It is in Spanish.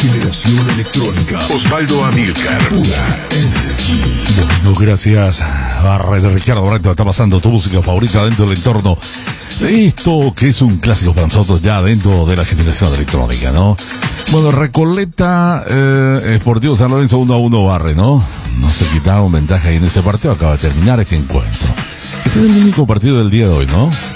Generación electrónica. Osvaldo Amilcar. Pura Energy. Bueno, gracias. Barra de Ricardo Barreto. Está pasando tu música favorita dentro del entorno de esto que es un clásico para nosotros ya dentro de la generación electrónica, ¿no? Bueno, Recoleta, Sportivo San Lorenzo 1-1 barre, ¿no? No se quitaron ventaja ahí en ese partido. Acaba de terminar este encuentro. Este es el único partido del día de hoy, ¿no?